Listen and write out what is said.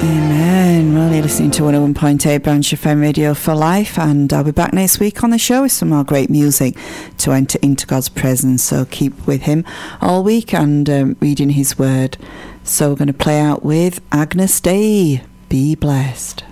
Amen. Well, you're listening to 101.8 Branch FM Radio for Life, and I'll be back next week on the show with some more great music to enter into God's presence. So keep with him all week and reading his word. So we're going to play out with Agnus Dei. Be blessed.